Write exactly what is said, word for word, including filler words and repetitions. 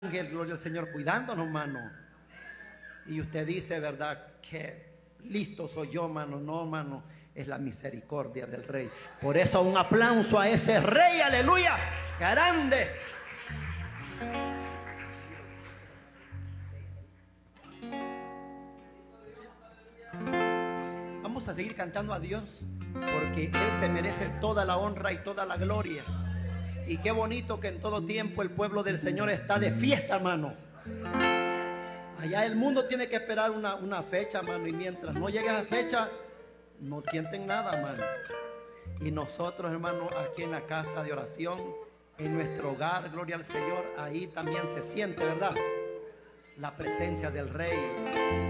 ángel, gloria al Señor, cuidándonos, mano. Y usted dice, ¿verdad? Que listo soy yo, mano. No, mano, es la misericordia del Rey. Por eso un aplauso a ese Rey, aleluya, grande. Vamos a seguir cantando a Dios, porque Él se merece toda la honra y toda la gloria. Y qué bonito que en todo tiempo el pueblo del Señor está de fiesta, hermano. Allá el mundo tiene que esperar una, una fecha, hermano, y mientras no llegue a la fecha, no sienten nada, hermano. Y nosotros, hermano, aquí en la casa de oración, en nuestro hogar, gloria al Señor, ahí también se siente, ¿verdad? La presencia del Rey.